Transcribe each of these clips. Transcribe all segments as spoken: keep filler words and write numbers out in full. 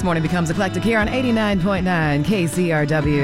Morning Becomes Eclectic here on eighty-nine point nine K C R W.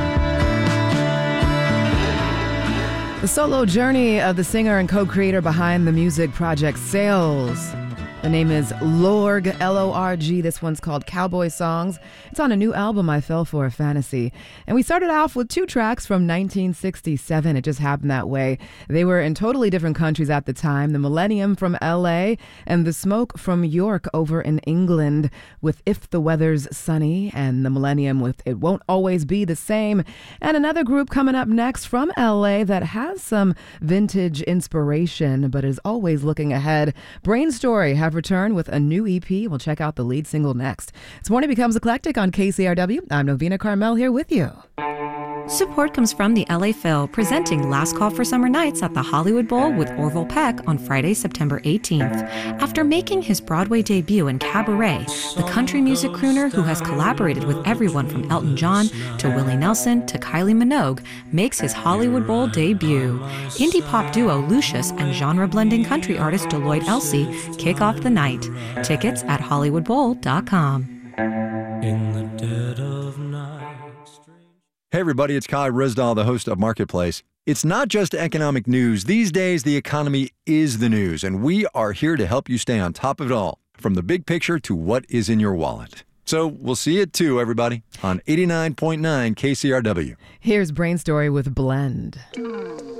The solo journey of the singer and co-creator behind the music project Sales. The name is Lorg, L O R G. This one's called Cowboy Songs. It's on a new album, I Fell for a Fantasy. And we started off with two tracks from nineteen sixty-seven. It just happened that way. They were in totally different countries at the time. The Millennium from L A and The Smoke from York over in England with If the Weather's Sunny, and The Millennium with It Won't Always Be the Same. And another group coming up next from L A that has some vintage inspiration but is always looking ahead. Brain Story have returned with a new E P. We'll check out the lead single next. It's Morning Becomes Eclectic on K C R W. I'm Novena Carmel here with you. Support comes from the L A Phil, presenting Last Call for Summer Nights at the Hollywood Bowl with Orville Peck on Friday, September eighteenth. After making his Broadway debut in Cabaret, the country music crooner who has collaborated with everyone from Elton John to Willie Nelson to Kylie Minogue makes his Hollywood Bowl debut. Indie pop duo Lucius and genre-blending country artist Deloitte Elsie kick off the night. Tickets at hollywood bowl dot com. In the dead of night. Hey everybody, it's Kai Risdahl, the host of Marketplace. It's not just economic news. These days, the economy is the news, and we are here to help you stay on top of it all, from the big picture to what is in your wallet. So we'll see you at two, everybody, on eighty-nine point nine K C R W. Here's Brain Story with Blend.